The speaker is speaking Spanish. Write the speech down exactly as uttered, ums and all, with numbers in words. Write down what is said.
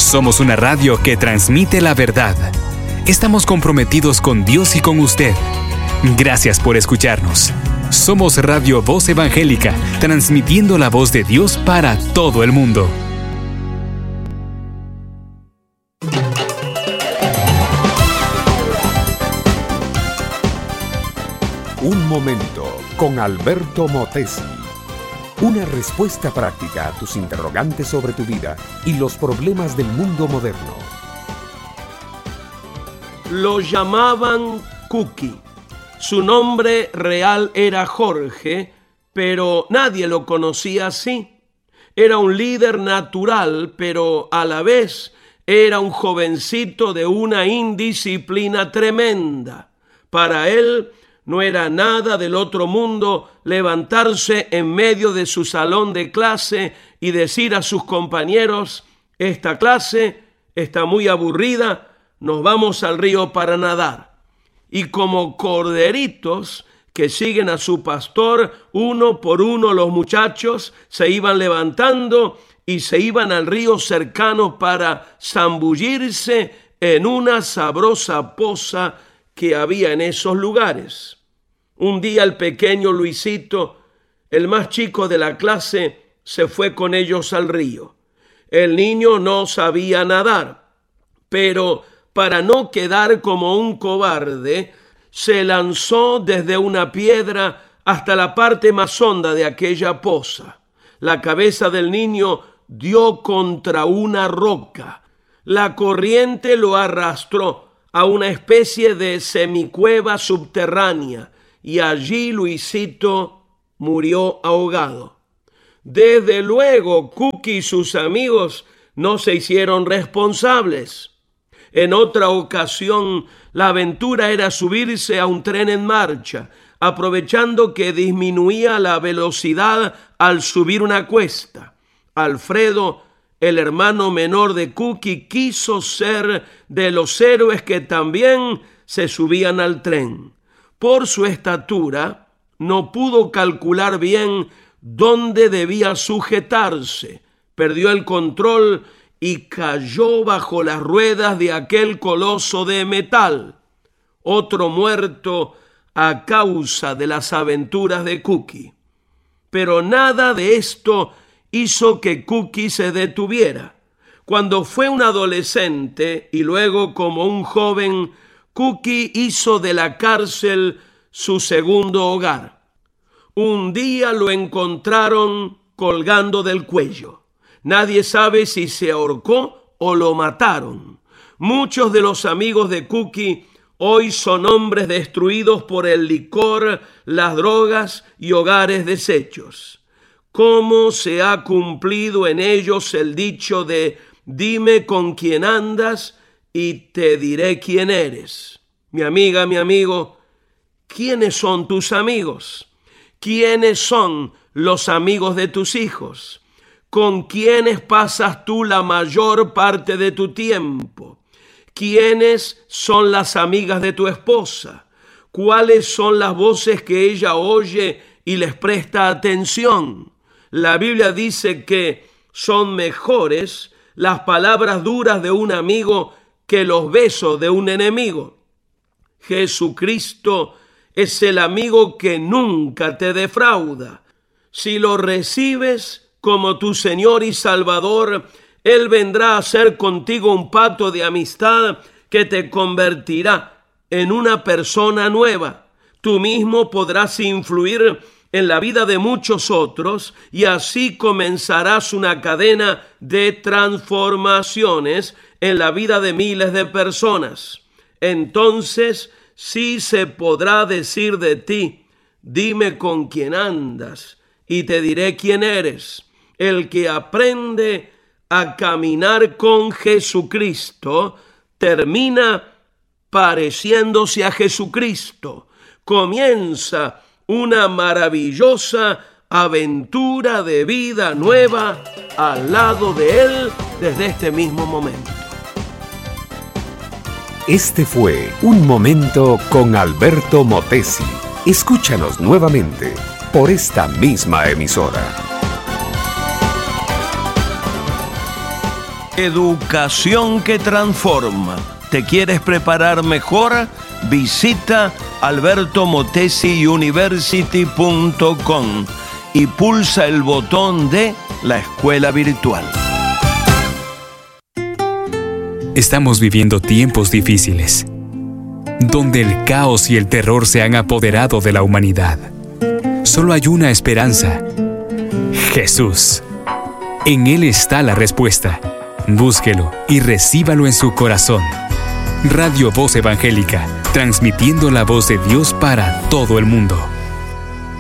Somos una radio que transmite la verdad. Estamos comprometidos con Dios y con usted. Gracias por escucharnos. Somos Radio Voz Evangélica, transmitiendo la voz de Dios para todo el mundo. Un momento con Alberto Motesi. Una respuesta práctica a tus interrogantes sobre tu vida y los problemas del mundo moderno. Lo llamaban Cookie. Su nombre real era Jorge, pero nadie lo conocía así. Era un líder natural, pero a la vez era un jovencito de una indisciplina tremenda. Para él no era nada del otro mundo levantarse en medio de su salón de clase y decir a sus compañeros: esta clase está muy aburrida, nos vamos al río para nadar. Y como corderitos que siguen a su pastor, uno por uno los muchachos se iban levantando y se iban al río cercano para zambullirse en una sabrosa poza que había en esos lugares. Un día el pequeño Luisito, el más chico de la clase, se fue con ellos al río. El niño no sabía nadar, pero para no quedar como un cobarde, se lanzó desde una piedra hasta la parte más honda de aquella poza. La cabeza del niño dio contra una roca. La corriente lo arrastró a una especie de semicueva subterránea y allí Luisito murió ahogado. Desde luego, Cookie y sus amigos no se hicieron responsables. En otra ocasión, la aventura era subirse a un tren en marcha, aprovechando que disminuía la velocidad al subir una cuesta. Alfredo, el hermano menor de Cookie, quiso ser de los héroes que también se subían al tren. Por su estatura, no pudo calcular bien dónde debía sujetarse. Perdió el control y cayó bajo las ruedas de aquel coloso de metal. Otro muerto a causa de las aventuras de Cookie. Pero nada de esto hizo que Cookie se detuviera. Cuando fue un adolescente y luego como un joven, Cookie hizo de la cárcel su segundo hogar. Un día lo encontraron colgando del cuello. Nadie sabe si se ahorcó o lo mataron. Muchos de los amigos de Cookie hoy son hombres destruidos por el licor, las drogas y hogares deshechos. ¿Cómo se ha cumplido en ellos el dicho de dime con quién andas y te diré quién eres? Mi amiga, mi amigo, ¿quiénes son tus amigos? ¿Quiénes son los amigos de tus hijos? ¿Con quiénes pasas tú la mayor parte de tu tiempo? ¿Quiénes son las amigas de tu esposa? ¿Cuáles son las voces que ella oye y les presta atención? La Biblia dice que son mejores las palabras duras de un amigo que los besos de un enemigo. Jesucristo es el amigo que nunca te defrauda. Si lo recibes como tu Señor y Salvador, Él vendrá a hacer contigo un pacto de amistad que te convertirá en una persona nueva. Tú mismo podrás influir en la vida de muchos otros y así comenzarás una cadena de transformaciones en la vida de miles de personas. Entonces sí se podrá decir de ti, dime con quién andas y te diré quién eres. El que aprende a caminar con Jesucristo termina pareciéndose a Jesucristo. Comienza una maravillosa aventura de vida nueva al lado de Él desde este mismo momento. Este fue Un Momento con Alberto Motesi. Escúchanos nuevamente por esta misma emisora. Educación que transforma. ¿Te quieres preparar mejor? Visita alberto motesi university punto com y pulsa el botón de la escuela virtual. Estamos viviendo tiempos difíciles, donde el caos y el terror se han apoderado de la humanidad. Solo hay una esperanza: Jesús. En Él está la respuesta. Búsquelo y recíbalo en su corazón. Radio Voz Evangélica, transmitiendo la voz de Dios para todo el mundo.